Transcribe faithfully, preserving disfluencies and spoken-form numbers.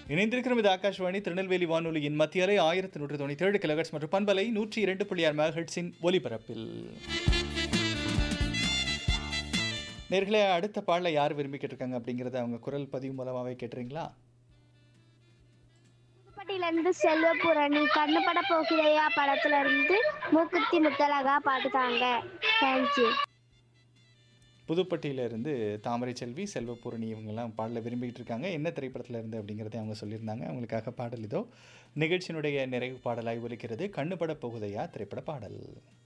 இணைந்திருக்கிறோம் இது ஆகாஷ்வாணி திருநெல்வேலி வானொலியின் மத்திய அலை ஆயிரத்தி நூற்றி தொண்ணூற்றி ஏழு கிலோஹெர்ட்ஸ் மற்றும் பண்பலை நூற்றி இரண்டு புள்ளி ஆறு மெகாஹெர்ட்ஸின் ஒலிபரப்பில். நேர்களே, அடுத்த பாடலை யார் விரும்பி கேட்டிருக்காங்க அப்படிங்கிறத அவங்க குரல் பதிவு மூலமாகவே கேட்டுறீங்களா? புதுப்பட்டியிலிருந்து செல்வபுரணி கண்ணுப்பட போகிறையா படத்துல இருந்து மூக்குத்தி முத்தலகா பாட்டுதாங்க. தேங்க்யூ. புதுப்பட்டியிலிருந்து தாமரை செல்வி, செல்வபூரணி இவங்கெல்லாம் பாடலை விரும்பிக்கிட்டு இருக்காங்க. என்ன திரைப்படத்தில் இருந்து அப்படிங்கிறத அவங்க சொல்லியிருந்தாங்க. அவங்களுக்காக பாடல் இதோ. நிகழ்ச்சியினுடைய நிறைவு பாடலாய் ஒலிக்கிறது கண்ணுப்பட போகுதையா திரைப்பட பாடல்.